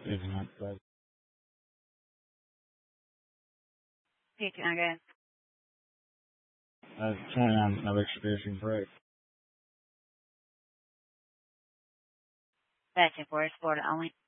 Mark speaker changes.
Speaker 1: It's not like
Speaker 2: Okay, can I go?
Speaker 1: I'm experiencing break.
Speaker 2: Back and forth, Florida only.